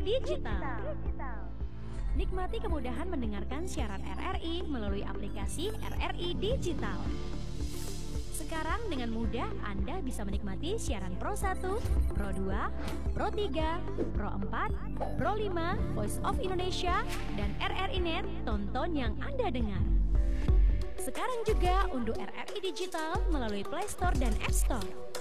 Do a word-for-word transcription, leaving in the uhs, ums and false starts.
Digital. Nikmati kemudahan mendengarkan siaran R R I melalui aplikasi R R I Digital. Sekarang dengan mudah Anda bisa menikmati siaran Pro satu, Pro dua, Pro tiga, Pro empat, Pro lima, Voice of Indonesia, dan R R I Net, tonton yang Anda dengar. Sekarang juga unduh R R I Digital melalui Play Store dan App Store.